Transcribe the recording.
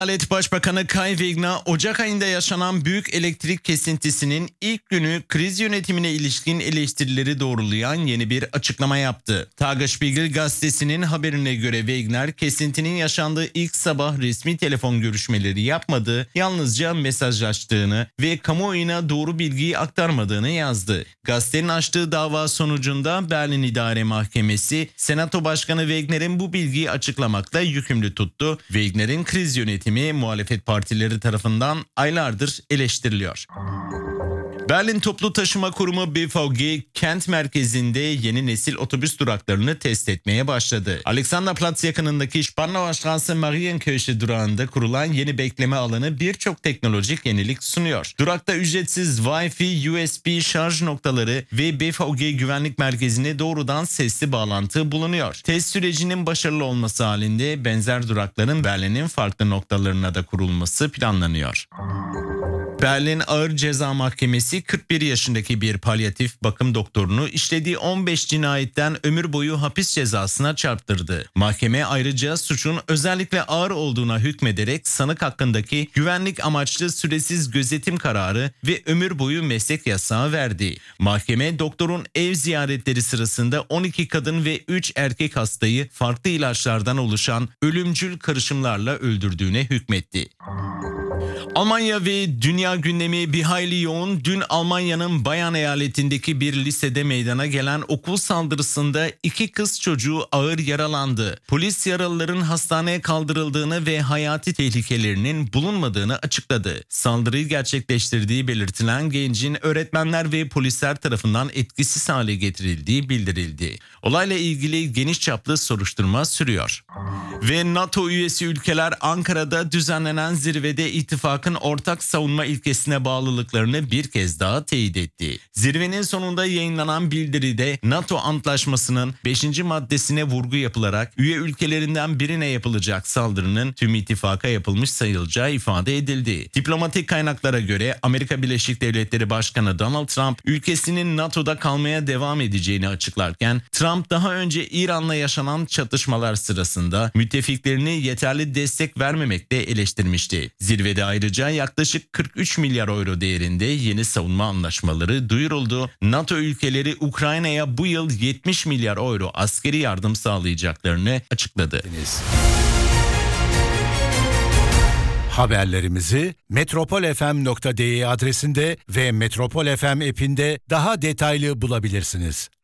Eyalet Başbakanı Kai Wegner, Ocak ayında yaşanan büyük elektrik kesintisinin ilk günü kriz yönetimine ilişkin eleştirileri doğrulayan yeni bir açıklama yaptı. Tagesspiegel gazetesinin haberine göre Wegner, kesintinin yaşandığı ilk sabah resmi telefon görüşmeleri yapmadığı, yalnızca mesajlaştığını ve kamuoyuna doğru bilgiyi aktarmadığını yazdı. Gazetenin açtığı dava sonucunda Berlin İdare Mahkemesi, Senato Başkanı Wegner'in bu bilgiyi açıklamakla yükümlü tuttu. Wegner'in kriz yönetimi muhalefet partileri tarafından aylardır eleştiriliyor. Berlin Toplu Taşıma Kurumu BVG, kent merkezinde yeni nesil otobüs duraklarını test etmeye başladı. Alexanderplatz yakınındaki Spandauer Straße Marienkirche durağında kurulan yeni bekleme alanı birçok teknolojik yenilik sunuyor. Durakta ücretsiz Wi-Fi, USB şarj noktaları ve BVG güvenlik merkezine doğrudan sesli bağlantı bulunuyor. Test sürecinin başarılı olması halinde benzer durakların Berlin'in farklı noktalarına da kurulması planlanıyor. Berlin Ağır Ceza Mahkemesi 41 yaşındaki bir palyatif bakım doktorunu işlediği 15 cinayetten ömür boyu hapis cezasına çarptırdı. Mahkeme ayrıca suçun özellikle ağır olduğuna hükmederek sanık hakkındaki güvenlik amaçlı süresiz gözetim kararı ve ömür boyu meslek yasağı verdi. Mahkeme doktorun ev ziyaretleri sırasında 12 kadın ve 3 erkek hastayı farklı ilaçlardan oluşan ölümcül karışımlarla öldürdüğüne hükmetti. Almanya ve dünya gündemi bir hayli yoğun. Dün Almanya'nın Bayern eyaletindeki bir lisede meydana gelen okul saldırısında 2 kız çocuğu ağır yaralandı. Polis yaralıların hastaneye kaldırıldığını ve hayati tehlikelerinin bulunmadığını açıkladı. Saldırıyı gerçekleştirdiği belirtilen gencin öğretmenler ve polisler tarafından etkisiz hale getirildiği bildirildi. Olayla ilgili geniş çaplı soruşturma sürüyor. Ve NATO üyesi ülkeler Ankara'da düzenlenen zirvede ittifakın ortak savunma ilkesine bağlılıklarını bir kez daha teyit etti. Zirvenin sonunda yayınlanan bildiride NATO Antlaşması'nın 5. maddesine vurgu yapılarak üye ülkelerinden birine yapılacak saldırının tüm ittifaka yapılmış sayılacağı ifade edildi. Diplomatik kaynaklara göre Amerika Birleşik Devletleri Başkanı Donald Trump ülkesinin NATO'da kalmaya devam edeceğini açıklarken, Trump daha önce İran'la yaşanan çatışmalar sırasında müttefiklerini yeterli destek vermemekle eleştirmişti. Zirvede ayrıca yaklaşık 43 milyar euro değerinde yeni savunma anlaşmaları duyuruldu. NATO ülkeleri Ukrayna'ya bu yıl 70 milyar euro askeri yardım sağlayacaklarını açıkladı. Haberlerimizi metropolfm.de adresinde ve Metropol FM app'inde daha detaylı bulabilirsiniz.